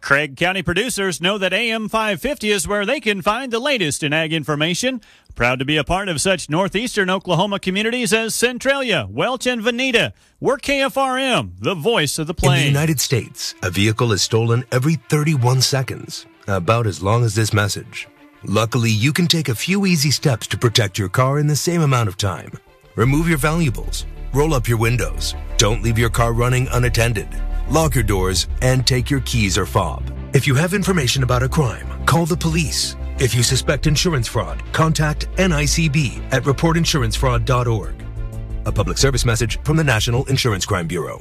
Craig County producers know that AM 550 is where they can find the latest in ag information. Proud to be a part of such northeastern Oklahoma communities as Centralia, Welch, and Veneta. We're KFRM, the voice of the plains. In the United States, a vehicle is stolen every 31 seconds, about as long as this message. Luckily, you can take a few easy steps to protect your car in the same amount of time. Remove your valuables, roll up your windows, don't leave your car running unattended, lock your doors, and take your keys or fob. If you have information about a crime, call the police. If you suspect insurance fraud, contact NICB at reportinsurancefraud.org. A public service message from the National Insurance Crime Bureau.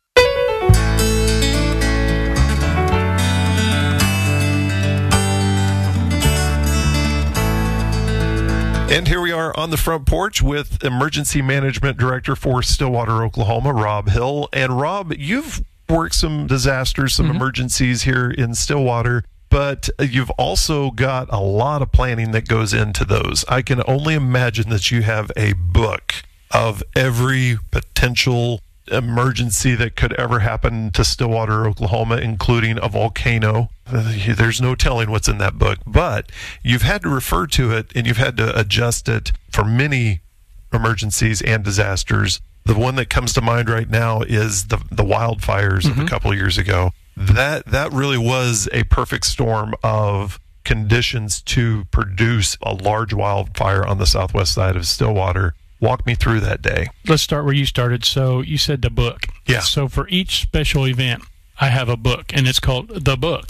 And here we are on the front porch with Emergency Management Director for Stillwater, Oklahoma, Rob Hill. And Rob, you've worked some disasters, some emergencies here in Stillwater, but you've also got a lot of planning that goes into those. I can only imagine that you have a book of every potential emergency that could ever happen to Stillwater, Oklahoma, including a volcano. There's no telling what's in that book, but you've had to refer to it and you've had to adjust it for many emergencies and disasters. The one that comes to mind right now is the wildfires of a couple of years ago. That really was a perfect storm of conditions to produce a large wildfire on the southwest side of Stillwater. Walk me through that day. Let's start where you started. So you said the book. Yeah. So for each special event, I have a book, and it's called The Book.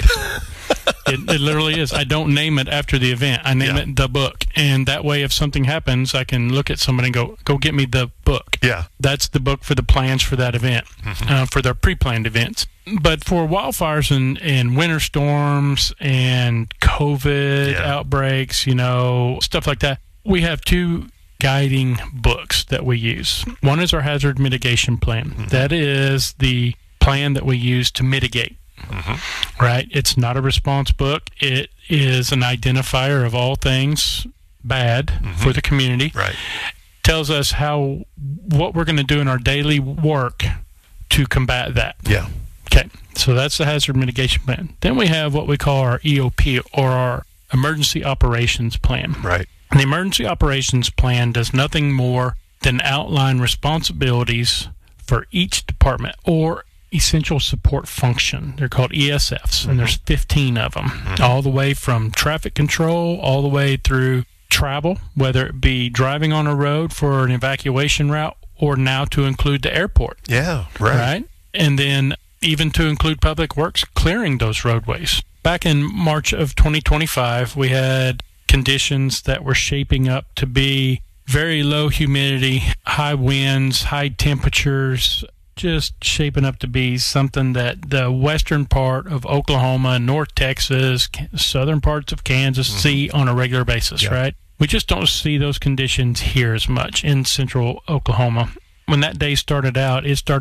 It literally is. I don't name it after the event. I name it The Book. And that way, if something happens, I can look at somebody and go get me the book. Yeah. That's the book for the plans for that event, for their pre-planned events. But for wildfires and winter storms and COVID outbreaks, stuff like that, we have two guiding books that we use. One is our hazard mitigation plan. That is the plan that we use to mitigate. Right? It's not a response book. It is an identifier of all things bad for the community. Right. Tells us what we're going to do in our daily work to combat that. Yeah. Okay. So that's the hazard mitigation plan. Then we have what we call our EOP, or our emergency operations plan. Right. The emergency operations plan does nothing more than outline responsibilities for each department or essential support function. They're called ESFs, and there's 15 of them, all the way from traffic control, all the way through travel, whether it be driving on a road for an evacuation route, or now to include the airport. Yeah, right. And then even to include public works clearing those roadways. Back in March of 2025, we had conditions that were shaping up to be very low humidity, high winds, high temperatures, just shaping up to be something that the western part of Oklahoma, North Texas, southern parts of Kansas see on a regular basis, right? We just don't see those conditions here as much in central Oklahoma. When that day started out,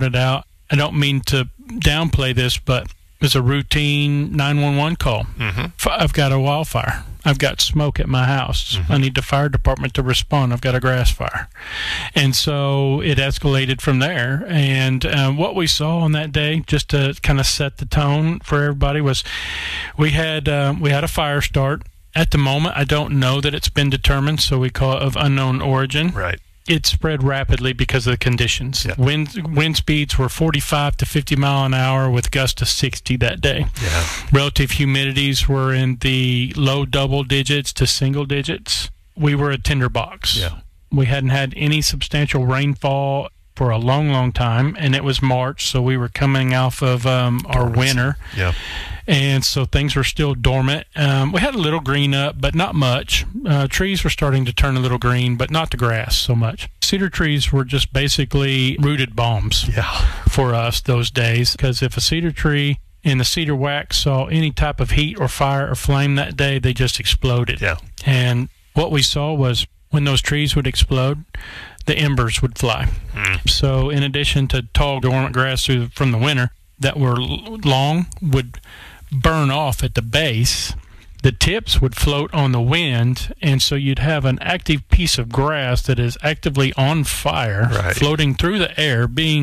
I don't mean to downplay this, but it's a routine 911 call. I've got a wildfire. I've got smoke at my house. I need the fire department to respond. I've got a grass fire. And so it escalated from there. And what we saw on that day, just to kind of set the tone for everybody, was we had a fire start. At the moment, I don't know that it's been determined, so we call it of unknown origin. Right. It spread rapidly because of the conditions. Yeah. Wind speeds were 45 to 50 mile an hour with gusts to 60 that day. Yeah. Relative humidities were in the low double digits to single digits. We were a tinderbox. Yeah. We hadn't had any substantial rainfall for a long, long time, and it was March, so we were coming off of our winter. Yeah. And so things were still dormant. We had a little green up, but not much. Trees were starting to turn a little green, but not the grass so much. Cedar trees were just basically rooted bombs for us those days, because if a cedar tree and the cedar wax saw any type of heat or fire or flame that day, they just exploded. Yeah. And what we saw was when those trees would explode, the embers would fly. So in addition to tall dormant grass from the winter that were long would burn off at the base, the tips would float on the wind, and so you'd have an active piece of grass that is actively on fire, floating through the air, being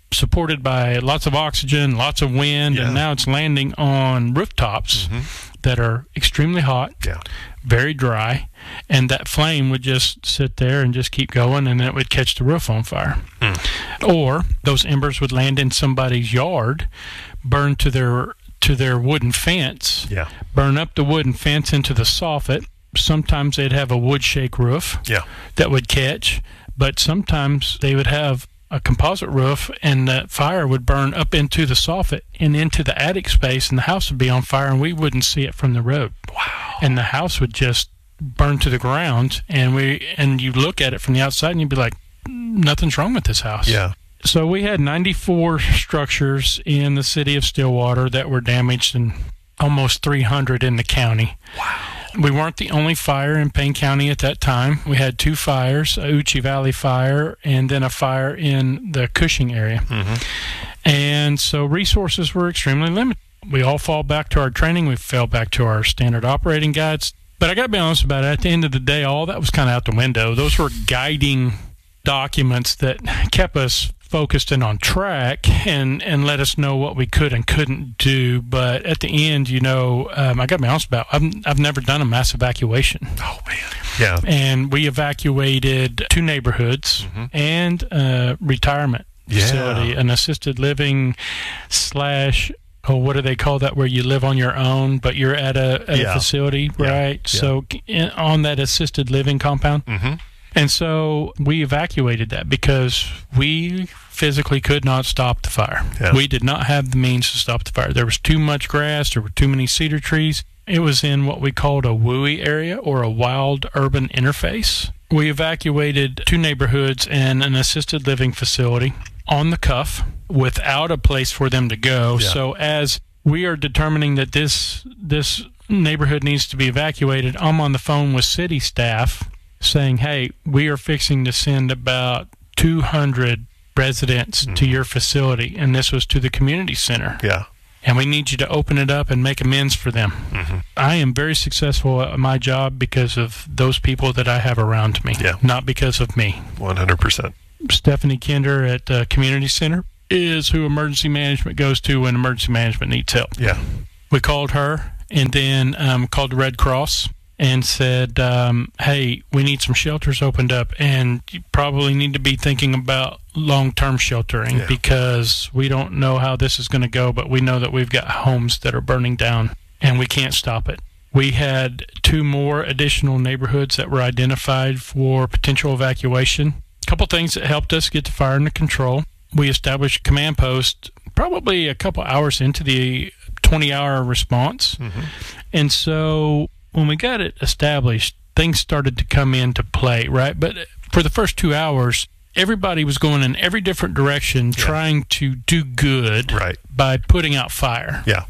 supported by lots of oxygen, lots of wind, and now it's landing on rooftops that are extremely hot, very dry, and that flame would just sit there and just keep going, and it would catch the roof on fire. Or those embers would land in somebody's yard, burn to their wooden fence, burn up the wooden fence into the soffit. Sometimes they'd have a wood shake roof that would catch, but sometimes they would have a composite roof, and the fire would burn up into the soffit and into the attic space, and the house would be on fire, and we wouldn't see it from the road. Wow! And the house would just burn to the ground, and you look at it from the outside, and you'd be like, nothing's wrong with this house. Yeah. So we had 94 structures in the city of Stillwater that were damaged, and almost 300 in the county. Wow. We weren't the only fire in Payne County at that time. We had 2 fires, a Uchi Valley fire and then a fire in the Cushing area. And so resources were extremely limited. We all fall back to our training. We fell back to our standard operating guides. But I got to be honest about it. At the end of the day, all that was kind of out the window. Those were guiding documents that kept us focused and on track and let us know what we could and couldn't do. But at the end, I got to be honest about it, I've never done a mass evacuation. Oh, man. Yeah. And we evacuated 2 neighborhoods and a retirement facility, an assisted living / what do they call that, where you live on your own, but you're at a facility, right? Yeah. So on that assisted living compound. And so we evacuated that because we physically could not stop the fire. Yeah. We did not have the means to stop the fire. There was too much grass. There were too many cedar trees. It was in what we called a WUI area, or a wild urban interface. We evacuated 2 neighborhoods and an assisted living facility on the cuff without a place for them to go. Yeah. So as we are determining that this neighborhood needs to be evacuated, I'm on the phone with city staff saying, hey, we are fixing to send about 200 residents to your facility, and this was to the community center. Yeah. And we need you to open it up and make amends for them. I am very successful at my job because of those people that I have around me, not because of me. 100%. Stephanie Kinder at the community center is who emergency management goes to when emergency management needs help. Yeah. We called her and then called the Red Cross and said, hey, we need some shelters opened up, and you probably need to be thinking about long-term sheltering because we don't know how this is going to go, but we know that we've got homes that are burning down, and we can't stop it. We had 2 more additional neighborhoods that were identified for potential evacuation. A couple things that helped us get the fire under control. We established a command post probably a couple hours into the 20-hour response, and so when we got it established, things started to come into play, right? But for the first 2 hours, everybody was going in every different direction, trying to do good by putting out fire. Yeah.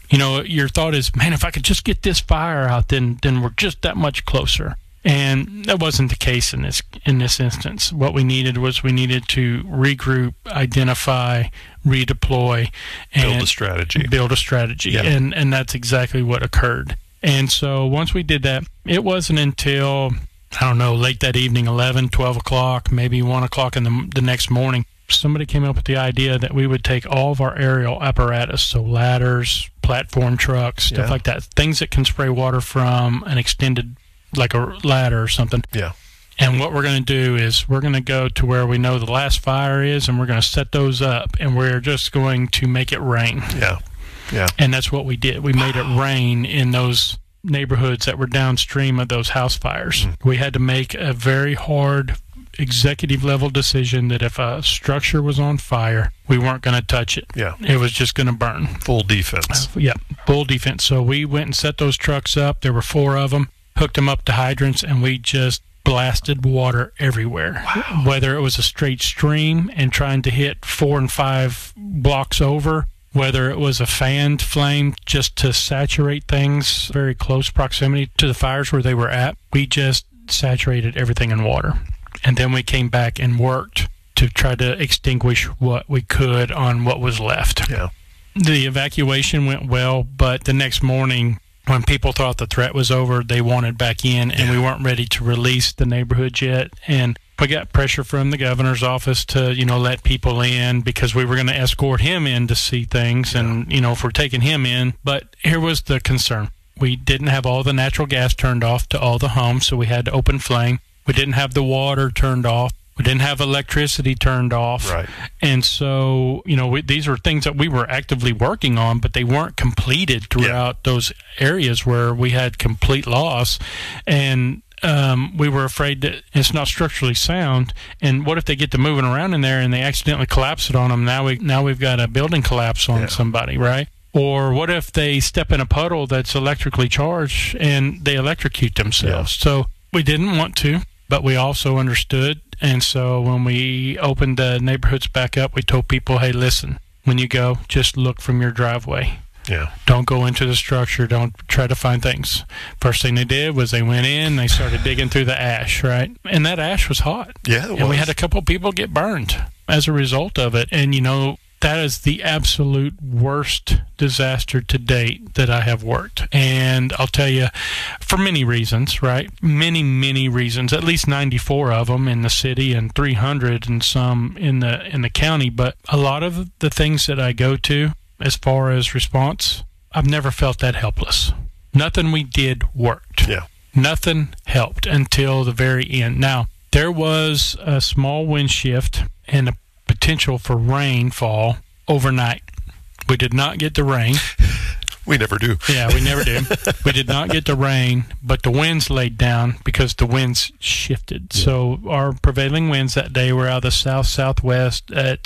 Your thought is, man, if I could just get this fire out, then we're just that much closer. And that wasn't the case in this instance. What we needed to regroup, identify, redeploy, and build a strategy. Yeah. And that's exactly what occurred. And so once we did that, it wasn't until, late that evening, 11, 12 o'clock, maybe 1 o'clock in the next morning, somebody came up with the idea that we would take all of our aerial apparatus, so ladders, platform trucks, stuff like that, things that can spray water from an extended, like a ladder or something. Yeah. And what we're going to do is we're going to go to where we know the last fire is, and we're going to set those up, and we're just going to make it rain. Yeah. Yeah. And that's what we did. We made it rain in those neighborhoods that were downstream of those house fires. We had to make a very hard executive level decision that if a structure was on fire, we weren't going to touch it. Yeah. It was just going to burn. Full defense. Full defense. So we went and set those trucks up. There were 4 of them, hooked them up to hydrants, and we just blasted water everywhere. Wow. Whether it was a straight stream and trying to hit 4 and 5 blocks over, whether it was a fanned flame just to saturate things, very close proximity to the fires where they were at, we just saturated everything in water. And then we came back and worked to try to extinguish what we could on what was left. Yeah. The evacuation went well, but the next morning, when people thought the threat was over, they wanted back in, and we weren't ready to release the neighborhood yet. And We got pressure from the governor's office to, let people in because we were going to escort him in to see things and, if we're taking him in. But here was the concern. We didn't have all the natural gas turned off to all the homes, so we had to open flame. We didn't have the water turned off. We didn't have electricity turned off. Right. And so, these were things that we were actively working on, but they weren't completed throughout those areas where we had complete loss. And we were afraid that it's not structurally sound. And what if they get to moving around in there and they accidentally collapse it on them? Now we've got a building collapse on somebody, right? Or what if they step in a puddle that's electrically charged and they electrocute themselves? Yeah. So we didn't want to, but we also understood. And so when we opened the neighborhoods back up, we told people, hey, listen, when you go, just look from your driveway. Yeah. Don't go into the structure. Don't try to find things. First thing they did was they went in, they started digging through the ash, right? And that ash was hot. Yeah, it was. And we had a couple people get burned as a result of it. And, that is the absolute worst disaster to date that I have worked. And I'll tell you, for many reasons, right? Many, many reasons, at least 94 of them in the city and 300 and some in the county. But a lot of the things that I go to as far as response, I've never felt that helpless. Nothing we did worked. Yeah. Nothing helped until the very end. Now, there was a small wind shift and a potential for rainfall overnight. We did not get the rain. We never do. Yeah, we never do. We did not get the rain, but the winds laid down because the winds shifted. Yeah. So our prevailing winds that day were out of the south-southwest at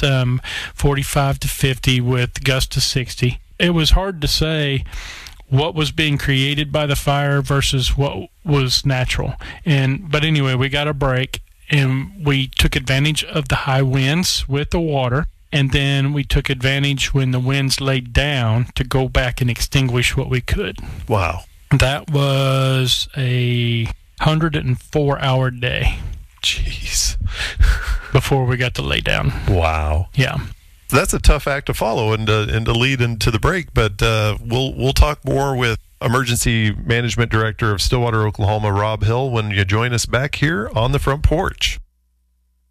45 to 50 with gusts to 60. It was hard to say what was being created by the fire versus what was natural. But anyway, we got a break. And we took advantage of the high winds with the water, and then we took advantage when the winds laid down to go back and extinguish what we could. Wow. That was a 104-hour day. Jeez. Before we got to lay down. Wow. Yeah. That's a tough act to follow and to lead into the break, but we'll talk more with Emergency Management Director of Stillwater, Oklahoma, Rob Hill, when you join us back here on the Front Porch.